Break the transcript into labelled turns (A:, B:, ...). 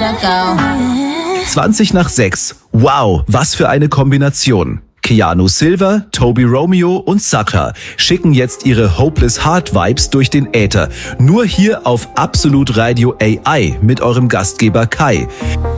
A: 20 nach 6. Wow, was für eine Kombination. Keanu Silva, Toby Romeo und Sucker schicken jetzt ihre Hopeless Heart Vibes durch den Äther. Nur hier auf Absolut Radio AI mit eurem Gastgeber Kai.